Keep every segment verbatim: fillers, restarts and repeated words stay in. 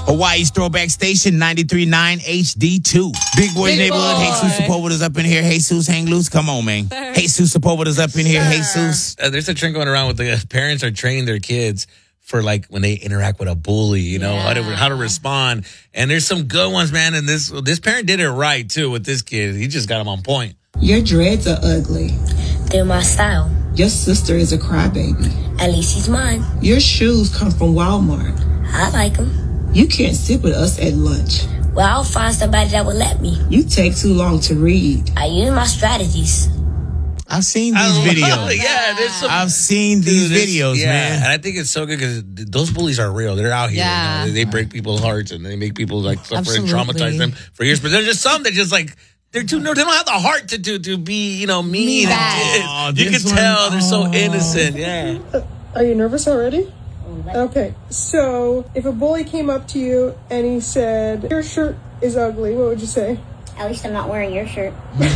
Hawaii's Throwback Station, ninety-three point nine H D two. Big Boy Big Neighborhood. boy. Jesus Sepulveda's up in here. Jesus, hang loose. Come on, man. Jesus Sepulveda's up in here. Jesus. Uh, there's a trend going around with the uh, parents are training their kids for like when they interact with a bully, you know, Yeah. how to how to respond. And there's some good ones, man. And this this parent did it right too with this kid. He just got him on point. Your dreads are ugly. They're my style. Your sister is a crybaby. At least he's mine. Your shoes come from Walmart. I like him. You can't sit with us at lunch. Well, I'll find somebody that will let me. You take too long to read. I use my strategies. I've seen these I love videos. it. Yeah, there's some. I've seen these Dude, this- videos, yeah, man. and I think it's so good because those bullies are real. They're out here. Yeah. You know? They, they break people's hearts and they make people like suffer Absolutely. and traumatize them for years. But there's just some that just like they're too no, they don't have the heart to to, to be you know mean. bad. And, Oh, you can this one- tell they're so oh. innocent. Yeah. Are you nervous already? Okay, so if a bully came up to you and he said, your shirt is ugly, what would you say? At least I'm not wearing your shirt.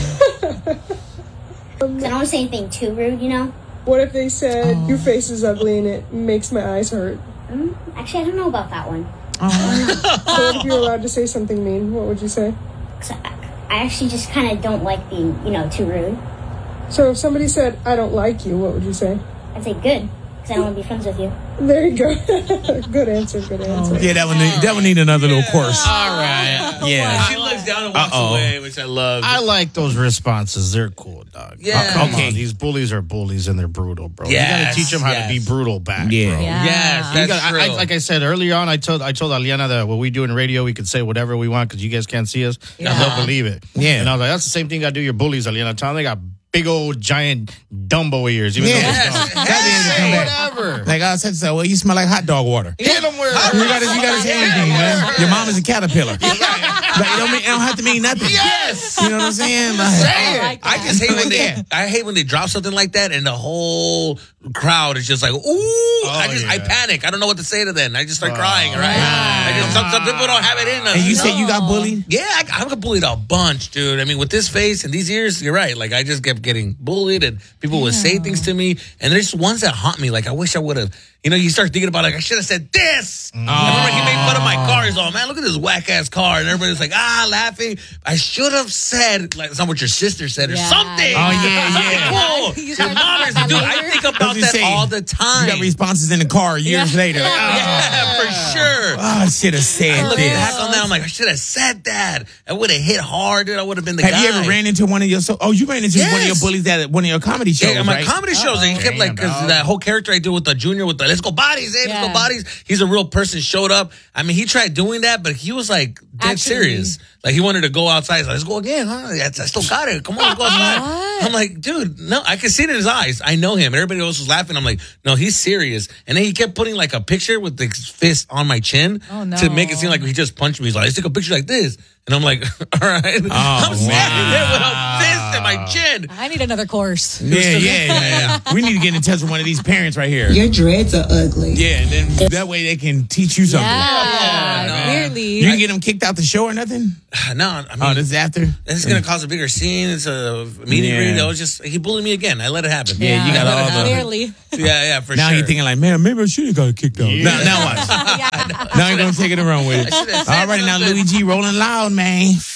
'Cause I don't want to say anything too rude, you know? What if they said, your face is ugly and it makes my eyes hurt? Mm, actually, I don't know about that one. So what if you're allowed to say something mean? What would you say? 'Cause I, I actually just kind of don't like being, you know, too rude. So if somebody said, I don't like you, what would you say? I'd say good, because I don't want to be friends with you. There you go. Good answer, good answer. Yeah, that one need, that one need another little course. All right. Yeah. She looks down and walks Uh-oh. away, which I love. I like those responses. They're cool, dog. Yeah. Oh, come Okay. on. These bullies are bullies and they're brutal, bro. you Yes, got to teach them how yes. to be brutal back, Yeah. bro. Yeah. Yes, You that's gotta- true. I, I, like I said earlier on, I told I told Aliana that what we do in radio, we could say whatever we want because you guys can't see us. Yeah. And they'll believe it. Yeah. And I was like, that's the same thing I do your bullies, Aliana. Tell them they got big old giant Dumbo ears. Even Yeah. though Yes. they don't. That didn't Say come back. whatever. Like I said, so well, you smell like hot dog water. Hit them where You gotta, you gotta say anything, man. Your mom is a caterpillar. Like, it, don't mean, it don't have to mean nothing. Yes. You know what I'm saying? Like, Say it. like I that. just hate when Yeah. they. I hate when they drop something like that, and the whole crowd is just like, "Ooh!" I just, I yeah. panic. I don't know what to say to them. I just start crying. Right? I just, some, some people don't have it in us. and you know? said you got bullied? Yeah, I, I got bullied a bunch, dude. I mean, with this face and these ears, you're right. Like, I just kept getting bullied, and people would say things to me, and there's ones that haunt me. Like, I wish I would have. You know, you start thinking about like I should have said this. I remember he made fun of my car. He's all, man, look at this whack ass car, and everybody's like, ah, laughing. I should have said like it's not what your sister said or Yeah. something. Oh, yeah, Something yeah. cool. You Your started mom is thinking dude. about that I later? think I about was just that saying, all the time. You got responses in the car years Yeah. later. Like, oh, Yeah, for sure. oh, I should have said I look this. back on that. I'm like, I should have said that. I would have hit hard. Dude. I would have been the Have guy. you ever ran into one of your so? Oh, you ran into one of your Yes. bullies at one of your comedy shows, Yeah, my right? comedy shows. And he kept like, Damn, because dog. that whole character I do with the junior with the let's go bodies, hey, let's Yeah. go bodies. He's a real person, showed up. I mean, he tried doing that, but he was like dead Actually. serious. Like he wanted to go outside. He's like, let's go again, huh? I I still got it. Come on, let's go outside. What? I'm like, dude, no, I can see it in his eyes. I know him. Everybody else was laughing. I'm like, no, he's serious. And then he kept putting like a picture with his fist on my chin Oh, no. to make it seem like he just punched me. He's like, let's take a picture like this. And I'm like, all right. I'm standing there with a fist in my chin. I need another course. Yeah, yeah, man. We need to get in touch with one of these parents right here. Your dreads are ugly. Yeah, and then that way they can teach you something. Yeah, no. clearly. You can get them kicked out the show or nothing? No, I mean, Oh, this is after? This is gonna cause a bigger scene. It's a meeting Yeah. greet. It was just he bullied me again. I let it happen. Yeah, you got I let all it the- happen. Clearly. Yeah, yeah, for Now sure. you're thinking like, man, maybe I should have got kicked out. Now, now what? Yeah. Now you're going to take it and run with it. I should've said All right, now something. Louis G rolling loud, man.